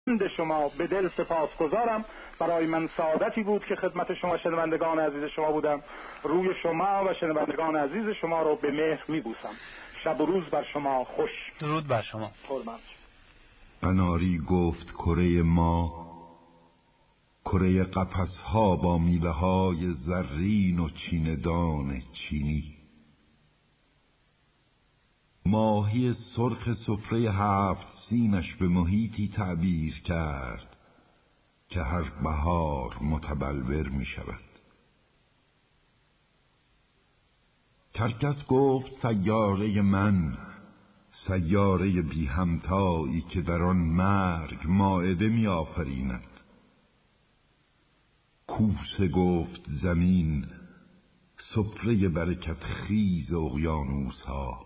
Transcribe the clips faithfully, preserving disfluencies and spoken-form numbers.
شما به دل سپاسگزارم. برای من سعادتی بود که خدمت شما شنوندگان عزیز شما بودم. روی شما و شنوندگان عزیز شما رو به مهر میبوسم. شب و روز بر شما خوش. درود بر شما. قربان. قناری گفت کره ما کره قفس‌ها با میوه‌های زرین و چیندان چینی، ماهی سرخ سفره هفت سینش به محیطی تعبیر کرد که هر بهار متبلور می شود. کرکس گفت سیاره من، سیاره بی همتایی که در آن مرگ مائده می آفریند. کوسه گفت زمین، سفره برکت خیز اقیانوس ها.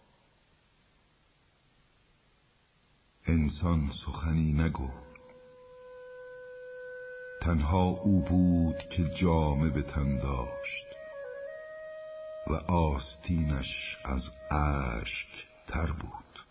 انسان سخنی نگفت، تنها او بود که جامه به تن داشت و آستینش از اشک تر بود.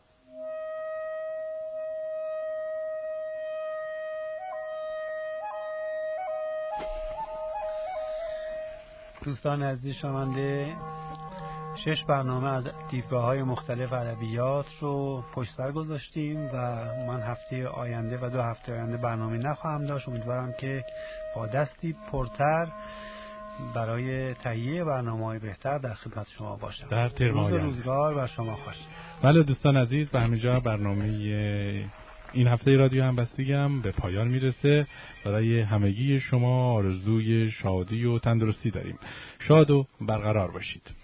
دوستان عزیز شنونده، شش برنامه از دیدگاه‌های مختلف ادبیات رو پشت سر گذاشتیم و من هفته آینده و دو هفته آینده برنامه نخواهم داشت. امیدوارم که با دستی پرتر برای تهیه برنامه‌های بهتر در خدمت شما باشم. در ترم روز آینده. روزگار بر شما خوش. بله دوستان عزیز، به همینجا برنامه این هفته رادیو همبستگی هم به پایان میرسه. برای همگی شما آرزوی شادی و تندرستی داریم. شاد و برقرار باشید.